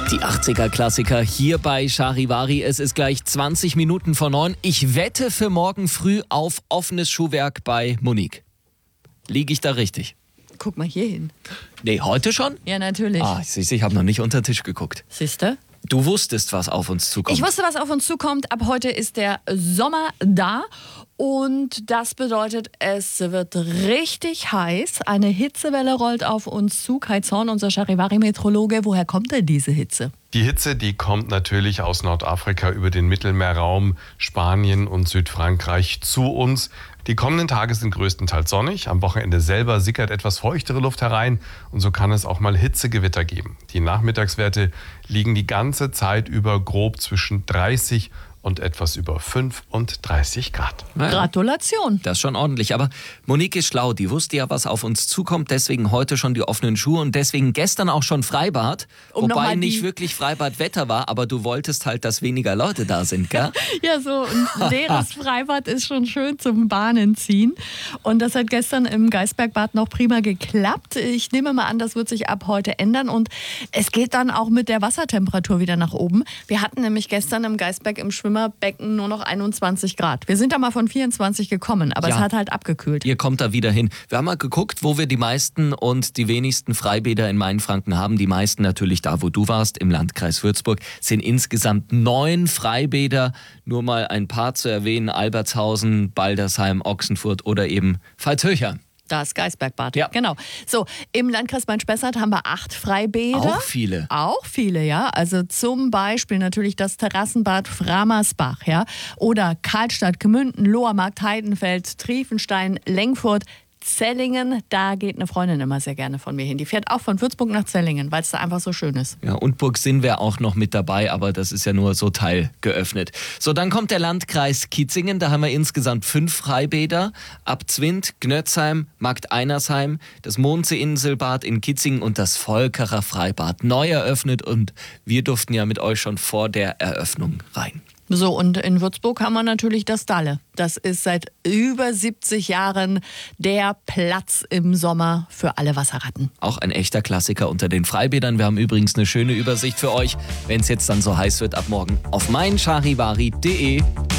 Die 80er-Klassiker hier bei Charivari. Es ist gleich 20 Minuten vor 9. Ich wette für morgen früh auf offenes Schuhwerk bei Monique. Liege ich da richtig? Guck mal hier hin. Nee, heute schon? Ja, natürlich. Ich habe noch nicht unter den Tisch geguckt. Siehste? Du wusstest, was auf uns zukommt. Ich wusste, was auf uns zukommt. Ab heute ist der Sommer da. Und das bedeutet, es wird richtig heiß. Eine Hitzewelle rollt auf uns zu. Kai Zorn, unser Charivari-Meteorologe. Woher kommt denn diese Hitze? Die Hitze, die kommt natürlich aus Nordafrika über den Mittelmeerraum, Spanien und Südfrankreich zu uns. Die kommenden Tage sind größtenteils sonnig. Am Wochenende selber sickert etwas feuchtere Luft herein und so kann es auch mal Hitzegewitter geben. Die Nachmittagswerte liegen die ganze Zeit über grob zwischen 30 und etwas über 35 Grad. Ja, Gratulation. das ist schon ordentlich. Aber Monique ist schlau. Die wusste ja, was auf uns zukommt. Deswegen heute schon die offenen Schuhe und deswegen gestern auch schon Freibad. Wobei nicht wirklich Freibadwetter war, aber du wolltest halt, dass weniger Leute da sind, gell? Ja, so ein leeres Freibad ist schon schön zum Bahnen ziehen. Und das hat gestern im Geisbergbad noch prima geklappt. Ich nehme mal an, das wird sich ab heute ändern. Und es geht dann auch mit der Wassertemperatur wieder nach oben. Wir hatten nämlich gestern im Geisberg im Schwimmerbecken nur noch 21 Grad. Wir sind da mal von 24 gekommen, aber es hat halt abgekühlt. Ihr kommt da wieder hin. Wir haben mal geguckt, wo wir die meisten und die wenigsten Freibäder in Mainfranken haben. Die meisten natürlich da, wo du warst, im Landkreis Würzburg. Es sind insgesamt 9 Freibäder. Nur mal ein paar zu erwähnen. Albertshausen, Baldersheim, Ochsenfurt oder eben Pfalzhöchheim. Das Geisbergbad. Ja. Genau. So, im Landkreis Main-Spessart haben wir 8 Freibäder. Auch viele. Auch viele, ja. Also zum Beispiel natürlich das Terrassenbad Framersbach, ja. Oder Karlstadt, Gmünden, Lohmarkt, Heidenfeld, Triefenstein, Lengfurt, Zellingen. Da geht eine Freundin immer sehr gerne von mir hin. Die fährt auch von Würzburg nach Zellingen, weil es da einfach so schön ist. Ja, und Burgsinn wäre auch noch mit dabei, aber das ist ja nur so teilgeöffnet. So, dann kommt der Landkreis Kitzingen. Da haben wir insgesamt 5 Freibäder. Abzwind, Gnötzheim, Markt Einersheim, das Mondsee-Inselbad in Kitzingen und das Volkerer Freibad. Neu eröffnet und wir durften ja mit euch schon vor der Eröffnung rein. So, und in Würzburg haben wir natürlich das Dalle. Das ist seit über 70 Jahren der Platz im Sommer für alle Wasserratten. Auch ein echter Klassiker unter den Freibädern. Wir haben übrigens eine schöne Übersicht für euch, wenn es jetzt dann so heiß wird ab morgen auf meincharivari.de.